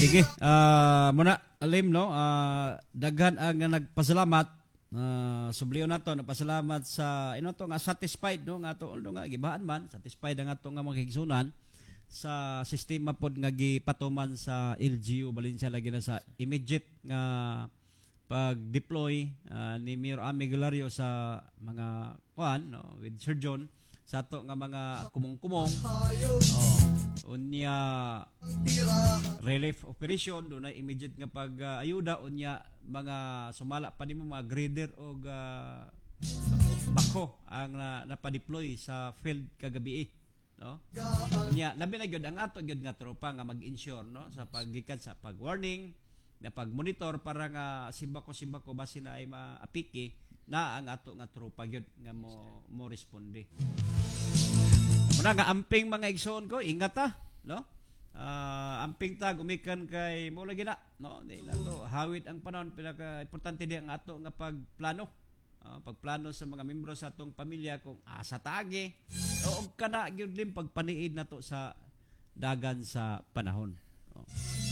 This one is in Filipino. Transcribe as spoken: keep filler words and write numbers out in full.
Sige, ah muna alim no, ah daghan ang nagpasalamat uh, subliyo nato nagpasalamat sa ino to nga satisfied no nga to no nga gibahan man satisfied ang ato nga mga higsunan sa sistema pod nga gipatuman sa L G U Valencia lagi na sa immediate nga pag-deploy uh, ni Mayor Ami Galario sa mga kuan no with Sir John sa ato nga mga kumong-kumong oh, unya relief operation do na immediate nga pag-ayuda uh, unya mga sumala pa nimo mga grader o uh, bako ang uh, napadeploy sa field kagabi no unya labi na gyud ang ato gyud nga tropa nga mag-ensure no sa paggikan sa pag-warning na pag-monitor para nga simbako-simbako basin na ay maapiki na ang ato nga tropa gyud nga mo mo responde. Muna nga amping mga igsoon ko, ingat ta, no? Uh, amping ta gumikan kay mo lagi na, no? Di na to hawid ang panahon pinaka importante di ang ato nga pagplano. Uh, pagplano sa mga membro sa atong pamilya kung asa tagi o kana gyud lim pagpaniid nato sa dagan sa panahon. No?